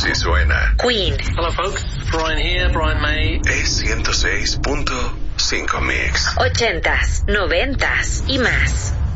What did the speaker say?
Así suena. Queen. Hello folks, Brian here, Brian May. Es 106.5 Mix. 80s, 90s y más.